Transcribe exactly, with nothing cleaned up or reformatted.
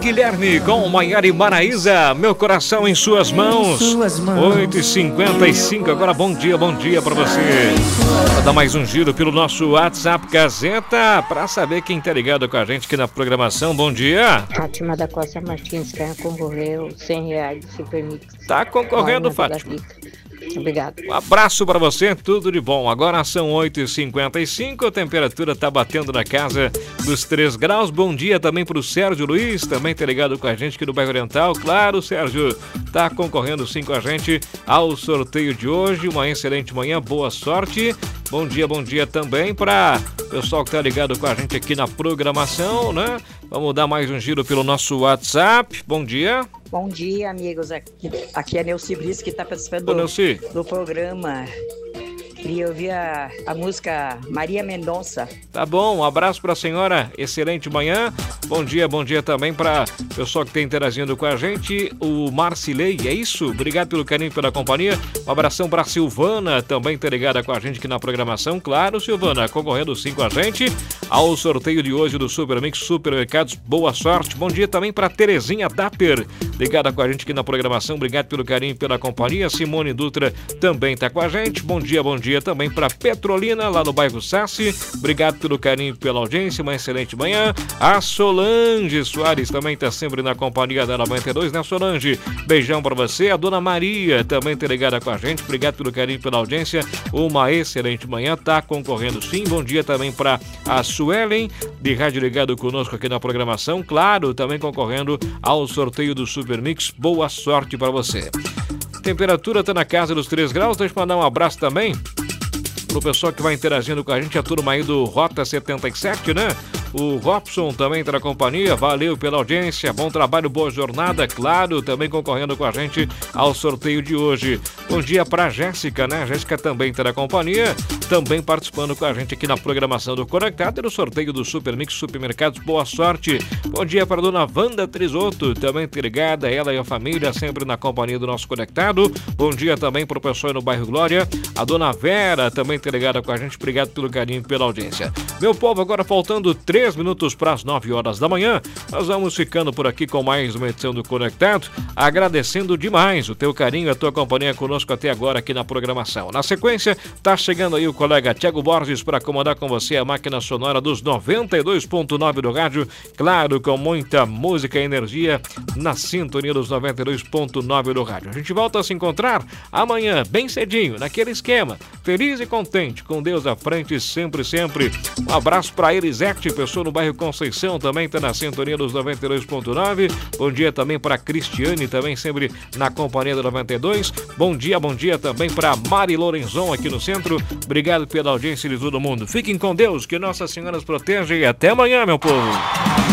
Guilherme com Maiara e Maraísa, meu coração em suas mãos. oito e cinquenta e cinco, agora bom dia, bom dia pra você. Vou dar mais um giro pelo nosso WhatsApp Gazeta pra saber quem tá ligado com a gente aqui na programação. Bom dia. Fátima da Costa Martins, que concorreu cem reais de Super Mix. Tá concorrendo, Fátima. Obrigado. Um abraço para você, tudo de bom. Agora são oito e cinquenta e cinco, a temperatura tá batendo na casa dos três graus. Bom dia também para o Sérgio Luiz, também tá ligado com a gente aqui no Bairro Oriental. Claro, Sérgio, tá concorrendo sim com a gente ao sorteio de hoje. Uma excelente manhã, boa sorte. Bom dia, bom dia também para o pessoal que tá ligado com a gente aqui na programação, né? Vamos dar mais um giro pelo nosso WhatsApp. Bom dia. Bom dia, amigos. Aqui, aqui é Neuci Brice, que está participando Ô, do, Neuci. do programa. Queria ouvir a, a música Maria Mendonça. Tá bom, um abraço para a senhora, excelente manhã. Bom dia, bom dia também para o pessoal que está interagindo com a gente. O Marcilei, é isso? Obrigado pelo carinho, pela companhia. Um abração para a Silvana, também está ligada com a gente aqui na programação. Claro, Silvana, concorrendo sim com a gente ao sorteio de hoje do Super Mix Supermercados. Boa sorte. Bom dia também para Terezinha Dapper, ligada com a gente aqui na programação. Obrigado pelo carinho, pela companhia. Simone Dutra também está com a gente. Bom dia, bom dia também para Petrolina, lá no bairro Sassi. Obrigado pelo carinho e pela audiência. Uma excelente manhã. A Solange Soares também está sempre na companhia da noventa e dois, né, Solange? Beijão para você. A Dona Maria também está ligada com a gente. Obrigado pelo carinho e pela audiência. Uma excelente manhã. Tá concorrendo sim. Bom dia também para a Suelen, de rádio ligado conosco aqui na programação. Claro, também concorrendo ao sorteio do Super Mix. Boa sorte para você. Temperatura está na casa dos três graus. Deixa eu mandar um abraço também pro pessoal que vai interagindo com a gente, a turma aí do Rota setenta e sete, né? O Robson também está na companhia, valeu pela audiência, bom trabalho, boa jornada, claro, também concorrendo com a gente ao sorteio de hoje. Bom dia para Jéssica, né? Jéssica também está na companhia, também participando com a gente aqui na programação do Conectado e no sorteio do Super Mix Supermercados, boa sorte. Bom dia para a dona Wanda Trisotto, também ligada, ela e a família, sempre na companhia do nosso Conectado. Bom dia também para o pessoal no bairro Glória, a dona Vera também está ligada com a gente, obrigado pelo carinho e pela audiência. Meu povo, agora faltando três minutos para as nove horas da manhã, nós vamos ficando por aqui com mais uma edição do Conectado, agradecendo demais o teu carinho e a tua companhia conosco até agora aqui na programação. Na sequência, tá chegando aí o colega Tiago Borges para acomodar com você a máquina sonora dos noventa e dois ponto nove do rádio, claro, com muita música e energia na sintonia dos noventa e dois ponto nove do rádio. A gente volta a se encontrar amanhã, bem cedinho, naquele esquema, feliz e contente, com Deus à frente, sempre, sempre. Um abraço para Elisete, pessoa no bairro Conceição, também está na sintonia dos noventa e dois ponto nove. Bom dia também para Cristiane, também sempre na companhia do noventa e dois. Bom dia, bom dia também para Mari Lorenzon aqui no centro. Obrigado pela audiência de todo mundo. Fiquem com Deus, que Nossa Senhora os proteja e até amanhã, meu povo.